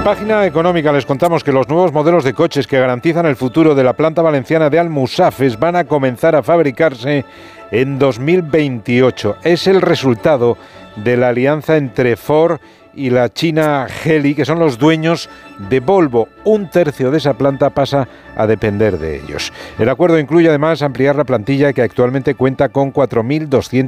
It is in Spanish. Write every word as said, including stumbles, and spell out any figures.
Página económica, les contamos que los nuevos modelos de coches que garantizan el futuro de la planta valenciana de Almusafes van a comenzar a fabricarse en dos mil veintiocho. Es el resultado de la alianza entre Ford y la china Geely, que son los dueños de Volvo. Un tercio de esa planta pasa a depender de ellos. El acuerdo incluye además ampliar la plantilla, que actualmente cuenta con cuatro mil doscientos